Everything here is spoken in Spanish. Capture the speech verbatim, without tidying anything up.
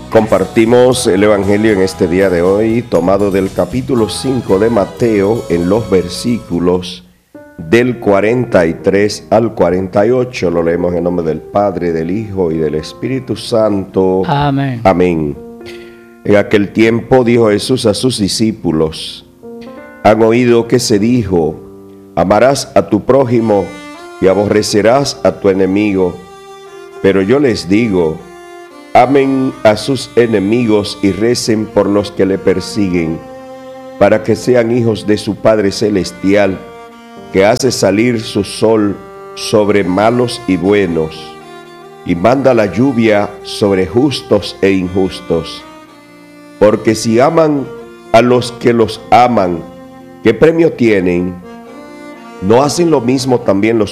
Compartimos el Evangelio en este día de hoy, tomado del capítulo cinco de Mateo, en los versículos del cuarenta y tres al cuarenta y ocho. Lo leemos en nombre del Padre, del Hijo y del Espíritu Santo. Amén. Amén. En aquel tiempo dijo Jesús a sus discípulos: han oído que se dijo, amarás a tu prójimo y aborrecerás a tu enemigo. Pero yo les digo, amen a sus enemigos y recen por los que le persiguen, para que sean hijos de su Padre Celestial, que hace salir su sol sobre malos y buenos, y manda la lluvia sobre justos e injustos. Porque si aman a los que los aman, ¿qué premio tienen? ¿No hacen lo mismo también los